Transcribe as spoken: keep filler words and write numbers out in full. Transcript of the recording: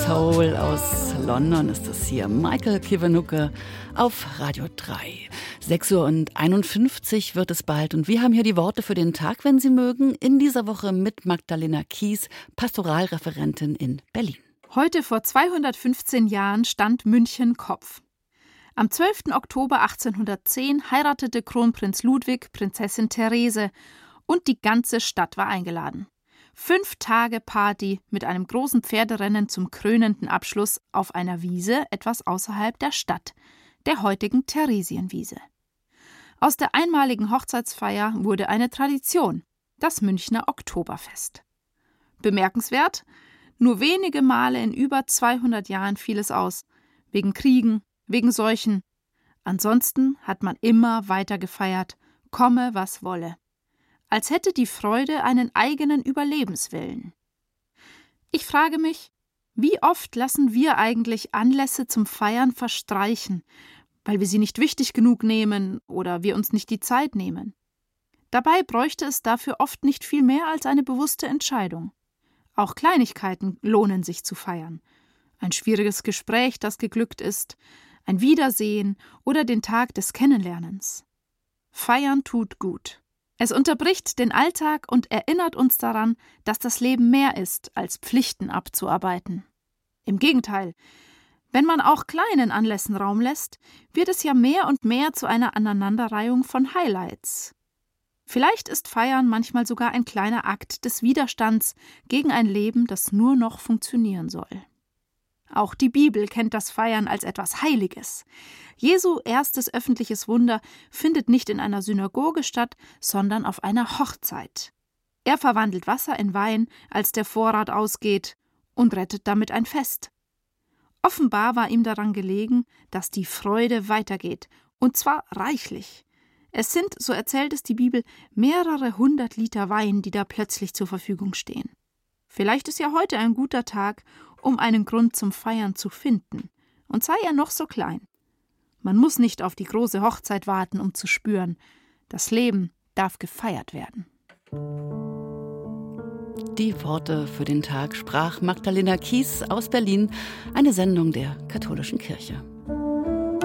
Soul aus London ist das hier. Michael Kiwanuka auf Radio drei. sechs Uhr einundfünfzig wird es bald und wir haben hier die Worte für den Tag, wenn Sie mögen, in dieser Woche mit Magdalena Kies, Pastoralreferentin in Berlin. Heute vor zweihundertfünfzehn Jahren stand München Kopf. Am zwölften Oktober achtzehnhundertzehn heiratete Kronprinz Ludwig Prinzessin Therese und die ganze Stadt war eingeladen. Fünf Tage Party mit einem großen Pferderennen zum krönenden Abschluss auf einer Wiese etwas außerhalb der Stadt, der heutigen Theresienwiese. Aus der einmaligen Hochzeitsfeier wurde eine Tradition, das Münchner Oktoberfest. Bemerkenswert, nur wenige Male in über zweihundert Jahren fiel es aus, wegen Kriegen, wegen Seuchen. Ansonsten hat man immer weiter gefeiert, komme was wolle. Als hätte die Freude einen eigenen Überlebenswillen. Ich frage mich, wie oft lassen wir eigentlich Anlässe zum Feiern verstreichen, weil wir sie nicht wichtig genug nehmen oder wir uns nicht die Zeit nehmen. Dabei bräuchte es dafür oft nicht viel mehr als eine bewusste Entscheidung. Auch Kleinigkeiten lohnen sich zu feiern. Ein schwieriges Gespräch, das geglückt ist, ein Wiedersehen oder den Tag des Kennenlernens. Feiern tut gut. Es unterbricht den Alltag und erinnert uns daran, dass das Leben mehr ist, als Pflichten abzuarbeiten. Im Gegenteil, wenn man auch kleinen Anlässen Raum lässt, wird es ja mehr und mehr zu einer Aneinanderreihung von Highlights. Vielleicht ist Feiern manchmal sogar ein kleiner Akt des Widerstands gegen ein Leben, das nur noch funktionieren soll. Auch die Bibel kennt das Feiern als etwas Heiliges. Jesu erstes öffentliches Wunder findet nicht in einer Synagoge statt, sondern auf einer Hochzeit. Er verwandelt Wasser in Wein, als der Vorrat ausgeht, und rettet damit ein Fest. Offenbar war ihm daran gelegen, dass die Freude weitergeht, und zwar reichlich. Es sind, so erzählt es die Bibel, mehrere hundert Liter Wein, die da plötzlich zur Verfügung stehen. Vielleicht ist ja heute ein guter Tag, um einen Grund zum Feiern zu finden, und sei er noch so klein. Man muss nicht auf die große Hochzeit warten, um zu spüren, das Leben darf gefeiert werden. Die Worte für den Tag sprach Magdalena Kies aus Berlin, eine Sendung der Katholischen Kirche.